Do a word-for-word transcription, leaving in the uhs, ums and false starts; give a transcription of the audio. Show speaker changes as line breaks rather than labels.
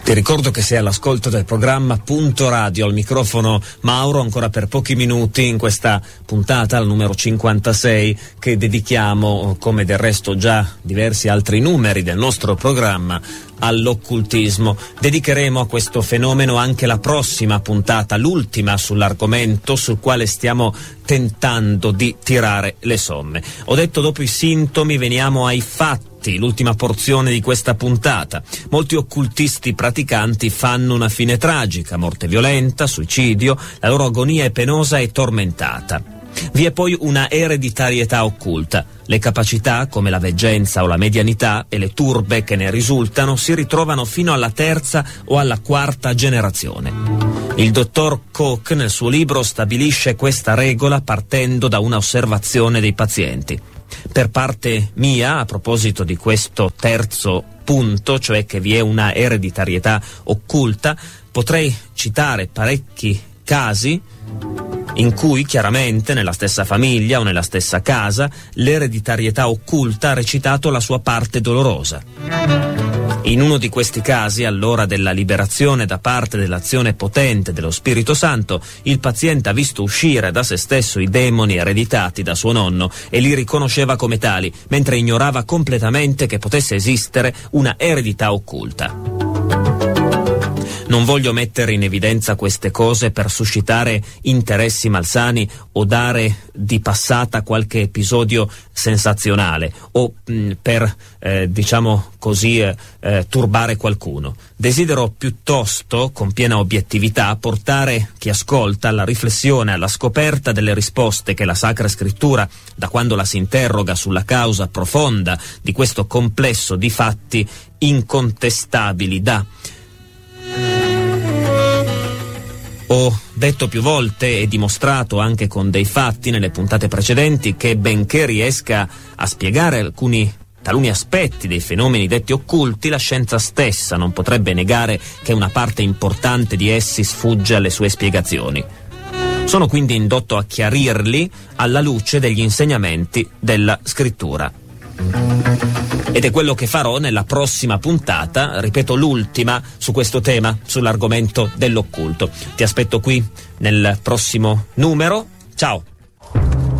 Ti ricordo che sei all'ascolto del programma Punto Radio, al microfono Mauro, ancora per pochi minuti in questa puntata, al numero cinquantasei, che dedichiamo, come del resto già diversi altri numeri del nostro programma, all'occultismo. Dedicheremo a questo fenomeno anche la prossima puntata, l'ultima sull'argomento, sul quale stiamo tentando di tirare le somme. Ho detto dopo i sintomi, veniamo ai fatti. L'ultima porzione di questa puntata. Molti occultisti praticanti fanno una fine tragica, morte violenta, suicidio, la loro agonia è penosa e tormentata. Vi è poi una ereditarietà occulta. Le capacità, come la veggenza o la medianità, e le turbe che ne risultano si ritrovano fino alla terza o alla quarta generazione. Il dottor Koch nel suo libro stabilisce questa regola partendo da una osservazione dei pazienti. Per parte mia, a proposito di questo terzo punto, cioè che vi è una ereditarietà occulta, potrei citare parecchi casi in cui chiaramente nella stessa famiglia o nella stessa casa l'ereditarietà occulta ha recitato la sua parte dolorosa. In uno di questi casi, all'ora della liberazione da parte dell'azione potente dello Spirito Santo, il paziente ha visto uscire da se stesso i demoni ereditati da suo nonno e li riconosceva come tali, mentre ignorava completamente che potesse esistere una eredità occulta. Non voglio mettere in evidenza queste cose per suscitare interessi malsani o dare di passata qualche episodio sensazionale o mh, per, eh, diciamo così, eh, eh, turbare qualcuno. Desidero piuttosto, con piena obiettività, portare chi ascolta alla riflessione, alla scoperta delle risposte che la Sacra Scrittura, da quando la si interroga sulla causa profonda di questo complesso di fatti incontestabili, dà. Ho detto più volte e dimostrato anche con dei fatti nelle puntate precedenti che, benché riesca a spiegare alcuni taluni aspetti dei fenomeni detti occulti, la scienza stessa non potrebbe negare che una parte importante di essi sfugge alle sue spiegazioni. Sono quindi indotto a chiarirli alla luce degli insegnamenti della Scrittura. Ed è quello che farò nella prossima puntata, ripeto l'ultima su questo tema, sull'argomento dell'occulto. Ti aspetto qui nel prossimo numero. Ciao!